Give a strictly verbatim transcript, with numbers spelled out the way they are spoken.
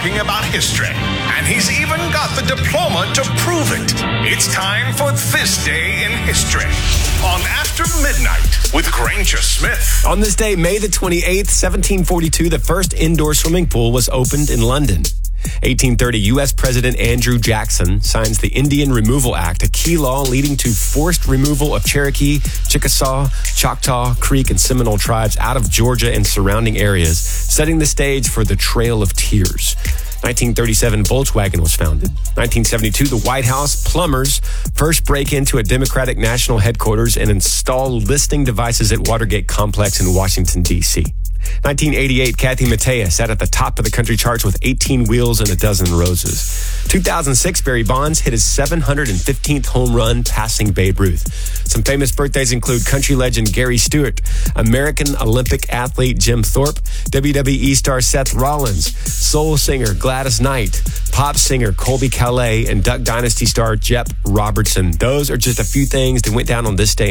talking about history, and he's even got the diploma to prove it. It's time for This Day in History on After Midnight with Granger Smith. On this day, May the twenty-eighth, seventeen forty-two, the first indoor swimming pool was opened in London. eighteen thirty, U S President Andrew Jackson signs the Indian Removal Act, a key law leading to forced removal of Cherokee, Chickasaw, Choctaw, Creek, and Seminole tribes out of Georgia and surrounding areas, setting the stage for the Trail of Tears. nineteen thirty-seven, Volkswagen was founded. nineteen seventy-two, the White House plumbers first break into a Democratic national headquarters and install listing devices at Watergate Complex in Washington, D C nineteen eighty-eight, Kathy Mattea sat at the top of the country charts with eighteen wheels and a dozen roses. two thousand six, Barry Bonds hit his seven hundred fifteenth home run, passing Babe Ruth. Some famous birthdays include country legend Gary Stewart, American Olympic athlete Jim Thorpe, W W E star Seth Rollins, soul singer Gladys Knight, pop singer Colby Calais, and Duck Dynasty star Jep Robertson. Those are just a few things that went down on this day